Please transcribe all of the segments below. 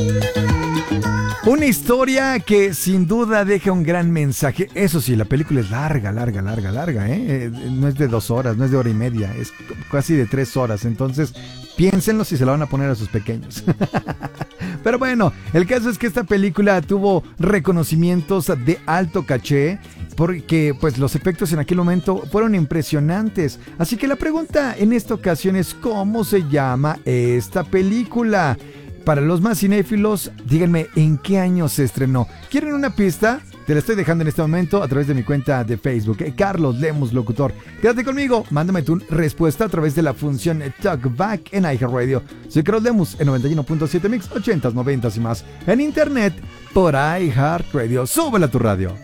Una historia que sin duda deja un gran mensaje. Eso sí, la película es larga, ¿eh? No es de 2 horas, no es de hora y media, es casi de 3 horas. Entonces, piénsenlo si se la van a poner a sus pequeños. Pero bueno, el caso es que esta película tuvo reconocimientos de alto caché, porque pues los efectos en aquel momento fueron impresionantes. Así que la pregunta en esta ocasión es: ¿cómo se llama esta película? Para los más cinéfilos, díganme en qué año se estrenó. ¿Quieren una pista? Te la estoy dejando en este momento a través de mi cuenta de Facebook, Carlos Lemus Locutor. Quédate conmigo, mándame tu respuesta a través de la función Talkback en iHeartRadio. Soy Carlos Lemus en 91.7 Mix, 80s, 90s y más. En internet, por iHeartRadio. Súbela a tu radio.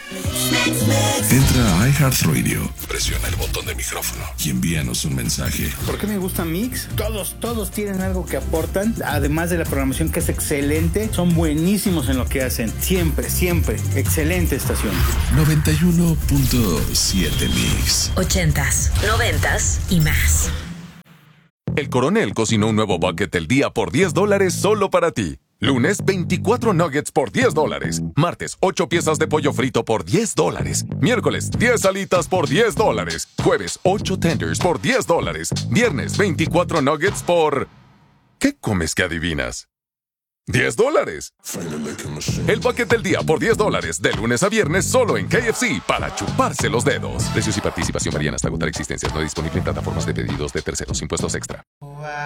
Entra a iHeartRadio, presiona el botón de micrófono y envíanos un mensaje. ¿Por qué me gusta Mix? Todos tienen algo que aportan, además de la programación que es excelente. Son buenísimos en lo que hacen, siempre, excelente estación. 91.7 Mix, 80s, 90s y más. El Coronel cocinó un nuevo bucket del día por $10 solo para ti. Lunes, 24 nuggets por $10. Martes, 8 piezas de pollo frito por $10. Miércoles, 10 alitas por $10. Jueves, 8 tenders por $10. Viernes, 24 nuggets por... ¿Qué comes que adivinas? $10. El bucket del día por $10. De lunes a viernes solo en KFC para chuparse los dedos. Precios y participación varían hasta agotar existencias. No disponible en plataformas de pedidos de terceros. Impuestos extra.